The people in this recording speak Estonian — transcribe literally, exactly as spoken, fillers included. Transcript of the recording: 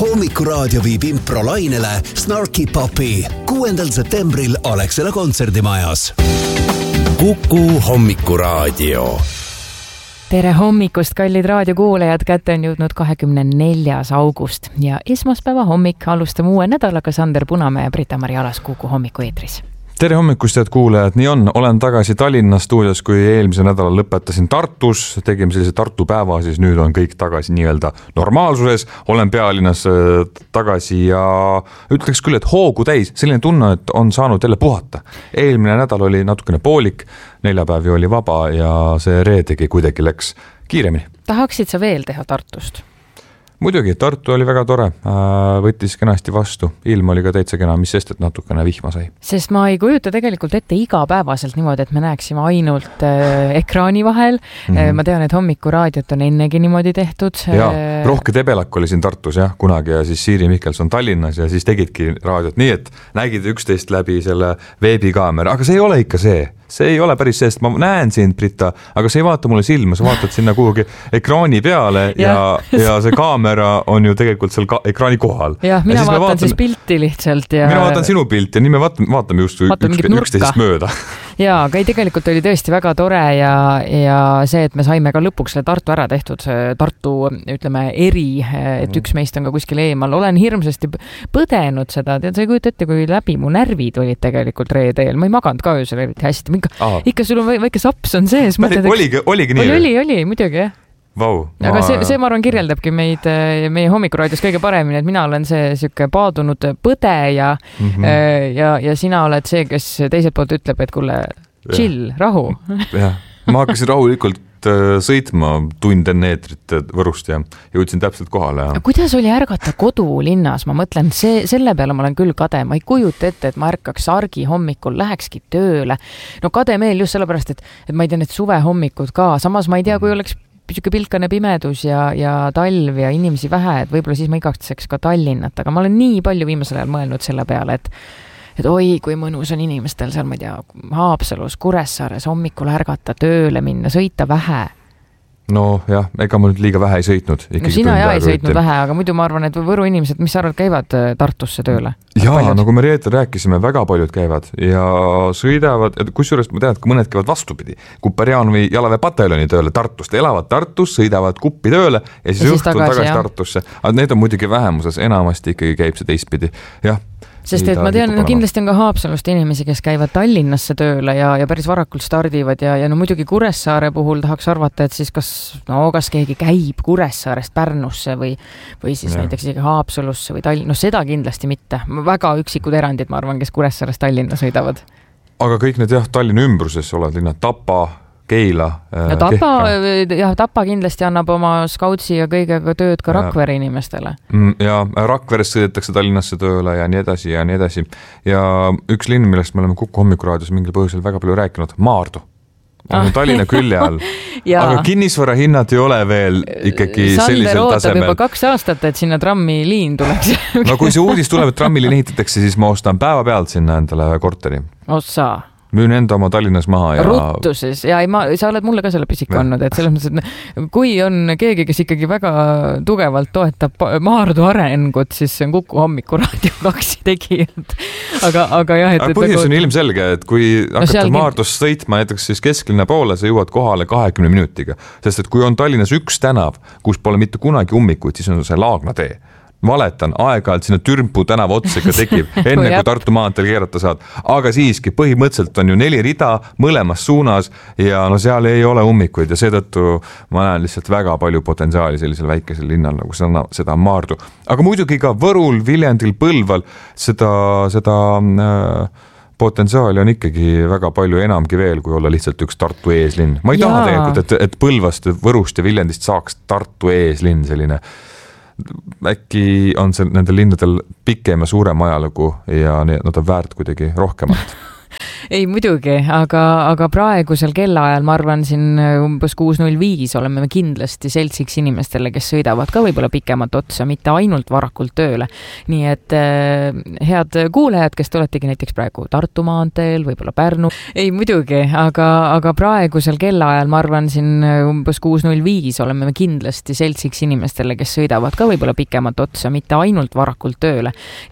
Hommikuraadio viib improlainele Snarky Puppy kuuendal septembril Alexela kontserdimajas. Kuku Hommikuraadio. Tere hommikust, kallid raadiokuulajad, kätte on jõudnud kahekümne neljas august ja esmaspäeva hommik alustame uue nädalaga Sander Punamäe ja Brita-Mari Alas Kuku hommiku eetris. Tere hommikust, head kuulajad, nii on, olen tagasi Tallinna stuudios, kui eelmise nädalal lõpetasin Tartus, tegime sellise Tartu päeva, siis nüüd on kõik tagasi nii-öelda normaalsuses, olen pealinnas tagasi ja ütleks küll, et hoogu täis, selline tunne, et on saanud jälle puhata. Eelmine nädal oli natukene poolik, neljapäevi oli vaba ja see reedegi kuidagi läks kiiremini. Tahaksid sa veel teha Tartust? Muidugi, Tartu oli väga tore, võttis kenasti vastu, ilm oli ka täitsa kena, mis sest, et natukene vihma sai. Sest ma ei kujuta tegelikult ette igapäevaselt niimoodi, et me näeksime ainult äh, ekraani vahel. Mm-hmm. Ma tean, et hommikuraadiot on ennegi niimoodi tehtud. Ja, Rohke Debelak oli siin Tartus jah, kunagi ja siis Siiri Mihkelson Tallinnas ja siis tegidki raadiot nii, et nägid üksteist läbi selle veebikaamera, aga see ei ole ikka see. See ei ole päris see, sest ma näen sind, Brita, aga see ei vaata mulle silma, sa vaatad sinna kuhugi ekraani peale ja, ja, ja see kaamera on ju tegelikult seal ka, ekraani kohal. Jah, mina ja vaatan, vaatan siis pilti lihtsalt. Ja... Mina vaatan sinu pilti ja nii me vaatame, vaatame just üks, üksteisest mööda. Jaa, aga ei, tegelikult oli tõesti väga tore ja, ja see, et me saime ka lõpuks selle Tartu ära tehtud, Tartu, ütleme, eri, et üks meist on ka kuskil eemal. Olen hirmsasti põdenud seda, tead, sa ei kujuta ette, kui läbi mu närvid olid tegelikult reedeel. Ma ei maganud ka öösel eriti hästi. Ikka, ikka sul on väike saps on sees. Mõtled, oligi, oligi nii? Oli, oli, oli, muidugi, jah. Vau. Aga see, see ma arvan kirjeldabki meid meie hommikuraadios kõige paremini, et mina olen see siuke paadunud põdeja mm-hmm. ja, ja sina oled see, kes teiselt poolt ütleb, et kuule, chill, rahu. Jah, ma hakkasin rahulikult sõitma tund enne eetrit Võrust ja jõudsin täpselt kohale. Ja... Kuidas oli ärgata kodulinnas? Ma mõtlen, see, selle peale ma olen küll kade. Ma ei kujuta ette, et ma ärkaks argi hommikul, lähekski tööle. No kade meel just sellepärast, et, et ma ei tea need suve hommikud ka. Samas ma ei tea, kui oleks püsike pilkane pimedus ja, ja talv ja inimesi vähe, et võib-olla siis ma igatseks ka Tallinnat, aga ma olen nii palju viimasel ajal mõelnud selle peale, et et oi, kui mõnus on inimestel seal, ma ei tea, Haapsalus, Kuressaares hommikul ärgata, tööle minna, sõita vähe. No jah, ega ma nüüd liiga vähe ei sõitnud. No sina ja ei sõitnud vähe, aga muidu ma arvan, et Võru inimesed, mis sa arvad, käivad Tartusse tööle? Jaa, nagu me reetel rääkisime, väga paljud käivad ja sõidavad, kusjuures ma tean, et mõned käivad vastupidi. Kuperjanovi jalaväepataljon'i tööle Tartust, elavad Tartus, sõidavad Kuppi tööle ja siis, ja siis õhtul tagasi, tagasi Tartusse. Aga need on muidugi vähemuses, enamasti ikkagi käib see teistpidi. Jah. Sest et ma tean, no kindlasti on ka Haapsalust inimesi, kes käivad Tallinnasse tööle ja, ja päris varakult stardivad ja, ja no muidugi Kuressaare puhul tahaks arvata, et siis kas, no kas keegi käib Kuressaarest Pärnusse või, või siis ja. Näiteks isegi Haapsalusse või Tallinn, no seda kindlasti mitte. Väga üksikud erandid, ma arvan, kes Kuressaarest Tallinna sõidavad. Aga kõik need jah, Tallinna ümbruses olevad linnad, Tapa, Keila, ja Tapa, jah, Tapa kindlasti annab oma skautsi ja kõigega tööd ka Rakvere inimestele. Ja Rakveres sõidetakse Tallinnasse tööle ja nii edasi ja nii edasi. Ja üks linn, millest me oleme Kuku hommikuraadios mingil põhjusel väga palju rääkinud, Maardu. On Tallinna külje all. Aga kinnisvara hinnad ei ole veel ikkagi Sander sellisel tasemel. Sander ootab juba kaks aastat, et sinna trammiliin tuleks. No kui see uudis tuleb, et trammiliin ehitatakse, siis ma ostan päeva pealt sinna endale korteri. Ossa. Müün enda oma Tallinnas maha ja... Ruttu siis, ja ei, ma, sa oled mulle ka selle pisika olnud, et selles mõttes, et kui on keegi, kes ikkagi väga tugevalt toetab Maardu arengut, siis see on Kuku hommikuraadio kaksi tegijad. Aga, aga jah, et... Aga põhjus on ilmselge, et kui hakata no Maardus sõitma näiteks siis kesklinna poole, sa jõuad kohale kahekümne minutiga. Sest et kui on Tallinnas üks tänav, kus pole mitte kunagi ummikuid, siis on see Laagna tee. Valetan, aeg-ajalt sinna Türmpu tänava otsega tekib, enne kui Tartu maanteel keerata saad. Aga siiski, põhimõtteliselt on ju neli rida mõlemas suunas ja no seal ei ole ummikuid ja seetõttu ma näen lihtsalt väga palju potentsiaali sellisel väikesel linnal, nagu seda, seda Maardu. Aga muidugi ka Võrul, Viljandil, Põlval seda, seda äh, potentsiaali on ikkagi väga palju enamgi veel, kui olla lihtsalt üks Tartu eeslinn. Ma ei Jaa. taha tegelikult, et, et Põlvast, Võrust ja Viljandist saaks Tartu eeslinn selline... Äkki on see nendel linnadel pikem ja suurem ajalugu ja nad on väärt kuidagi rohkemat. ei muidugi, aga, aga praegusel kellaajal ma arvan siin umbes kuus null viis oleme me kindlasti seltsiks inimestele, kes sõidavad ka võib-olla pikemat otsa, mitte ainult varakult tööle. Nii et äh, head kuulajad, kes te oletegi näiteks praegu Tartu maanteel, võib-olla Pärnu, ei muidugi, aga, aga praegusel kellaajal ma arvan siin umbes kuus null viis oleme me kindlasti seltsiks inimestele, kes sõidavad ka võib-olla pikemat otsa, mitte ainult varakult tööle.